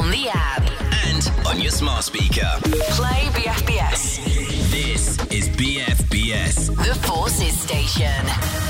on the app and on your smart speaker. Play BFBS. This is BFBS, The Forces Station.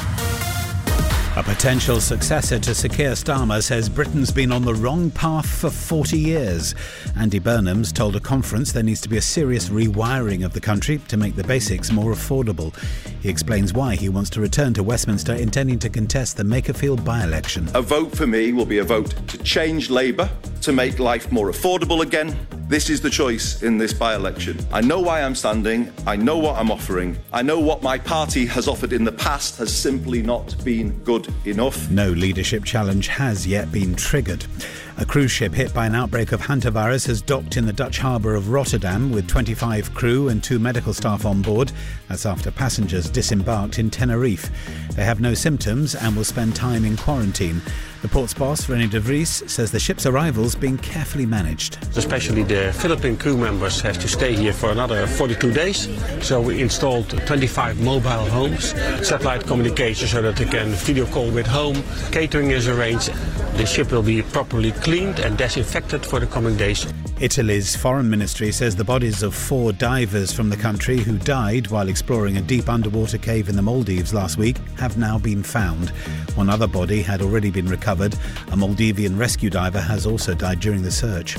A potential successor to Sir Keir Starmer says Britain's been on the wrong path for 40 years. Andy Burnham's told a conference there needs to be a serious rewiring of the country to make the basics more affordable. He explains why he wants to return to Westminster, intending to contest the Makerfield by-election. A vote for me will be a vote to change Labour, to make life more affordable again. This is the choice in this by-election. I know why I'm standing, I know what I'm offering, I know what my party has offered in the past has simply not been good enough. No leadership challenge has yet been triggered. A cruise ship hit by an outbreak of hantavirus has docked in the Dutch harbour of Rotterdam with 25 crew and 2 medical staff on board. That's after passengers disembarked in Tenerife. They have no symptoms and will spend time in quarantine. The port's boss, René de Vries, says the ship's arrival's been carefully managed. Especially the Philippine crew members have to stay here for another 42 days. So we installed 25 mobile homes, satellite communication so that they can video call with home. Catering is arranged. The ship will be properly cleaned and disinfected for the coming days. Italy's foreign ministry says the bodies of 4 divers from the country who died while exploring a deep underwater cave in the Maldives last week have now been found. One other body had already been recovered. A Maldivian rescue diver has also died during the search.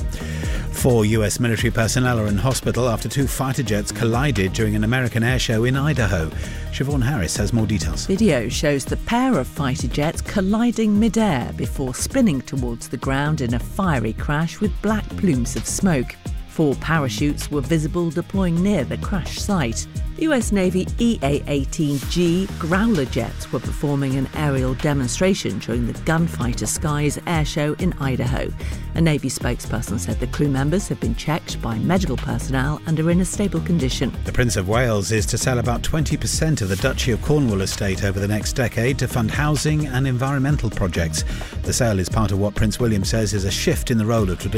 4 US military personnel are in hospital after 2 fighter jets collided during an American air show in Idaho. Siobhan Harris has more details. Video shows the pair of fighter jets colliding mid-air before spinning towards the ground in a fiery crash with black plumes of smoke. 4 parachutes were visible deploying near the crash site. US Navy EA-18G Growler jets were performing an aerial demonstration during the Gunfighter Skies air show in Idaho. A Navy spokesperson said the crew members have been checked by medical personnel and are in a stable condition. The Prince of Wales is to sell about 20% of the Duchy of Cornwall estate over the next decade to fund housing and environmental projects. The sale is part of what Prince William says is a shift in the role of traditional